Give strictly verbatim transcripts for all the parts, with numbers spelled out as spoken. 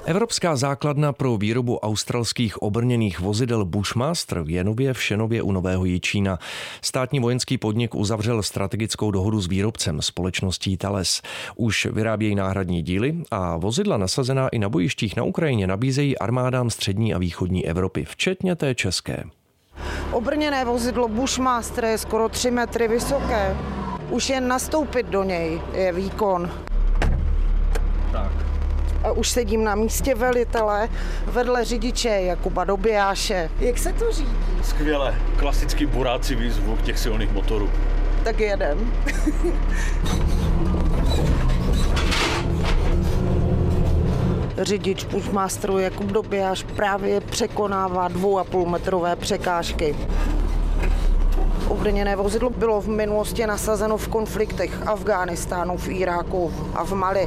Evropská základna pro výrobu australských obrněných vozidel Bushmaster je nově v Šenově u Nového Jičína. Státní vojenský podnik uzavřel strategickou dohodu s výrobcem, společností Thales. Už vyrábějí náhradní díly a vozidla nasazená i na bojištích na Ukrajině nabízejí armádám střední a východní Evropy, včetně té české. Obrněné vozidlo Bushmaster je skoro tři metry vysoké. Už jen nastoupit do něj je výkon. Tak. A už sedím na místě velitele vedle řidiče Jakuba Dobijáše. Jak se to řídí? Skvěle. Klasický burácí výzvuk těch silných motorů. Tak jedem. Řidič Bushmasteru Jakub Dobijáš právě překonává dvou a půl metrové překážky. Obrněné vozidlo bylo v minulosti nasazeno v konfliktech v Afghánistánu, v Iráku a v Mali.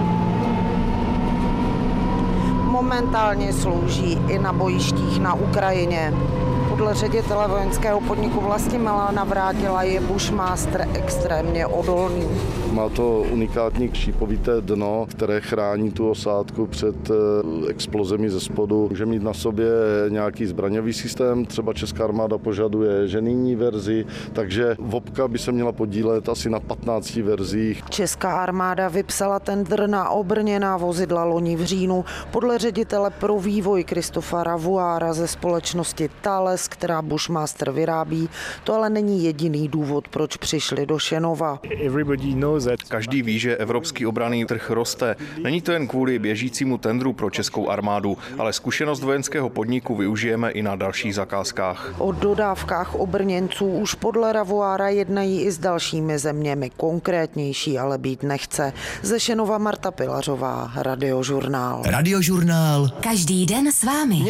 Momentálně slouží i na bojištích na Ukrajině. Podle ředitele vojenského podniku Vlastimila Navrátila je Bushmaster extrémně odolný. Má to unikátní šípovité dno, které chrání tu osádku před explozemi ze spodu. Může mít na sobě nějaký zbraňový systém, třeba česká armáda požaduje ženijní verzi, takže VOPka by se měla podílet asi na patnácti verzích. Česká armáda vypsala tendr na obrněná vozidla loni v říjnu. Podle ředitele pro vývoj Kristofa Ravuára ze společnosti Thales, která Bushmaster vyrábí, to ale není jediný důvod, proč přišli do Šenova. Každý ví, že evropský obranný trh roste. Není to jen kvůli běžícímu tendru pro českou armádu, ale zkušenost vojenského podniku využijeme i na dalších zakázkách. O dodávkách obrněnců už podle Ravuára jednají i s dalšími zeměmi. Konkrétnější ale být nechce. Ze Šenova Marta Pilařová, Radiožurnál. Radiožurnál. Každý den s vámi.